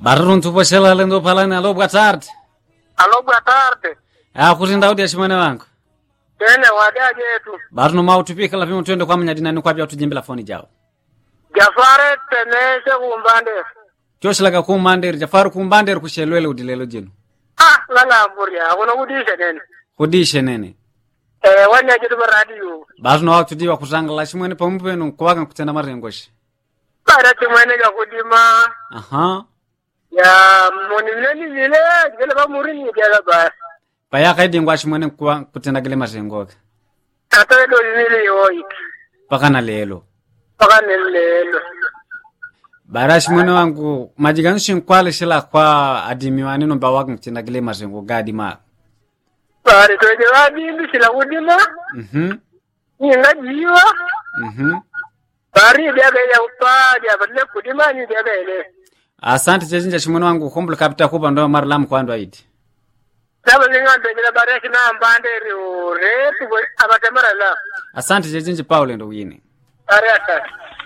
Barron tupo shela lendo palani. Alô, boa tarde. Alô, boa tarde. Kuti ndaudi ashimane wangu. Tene wadaje yetu. Barno mautupika la vimo twende kwa mnyadina ni kwa bya tujimbila foni jao. Jafare teneshe kumbande. Choshilaka kumanderi Jafaru kumbanderi kushelwele udilelo jino. Lala mburia, kuna kudisha nene. Kudishe nene. Wanya jitu radio. Barno waktu diwa kusangala shimwene pampenu kwaka kutenda marengoshi. Para chimwene ya kudima. Aha. Ya monimeni vile, jile ba murini jala ba. Paya kaidi ngwa shimwene kwa kutenda gile marengoka. Tata do nili yoi. Pakana lelo. Pakana lelo. Barashi mwene wangu majiganisho nkwale shila kwa adimiwani no bawaka kutenda gile marengo gadi ma. Pare toje wadi shila kudima. Ninga jiwa. Pare dia ya upaja badle kudima ni dia ile. Asante chezinja shimwene wangu kumbula kapita kupa ndo marlam kwa ndo aidi. Saba linga ndejela barashi na mbande re tu abatamara la. Asante chezinja Paulo ndo wini. Asante.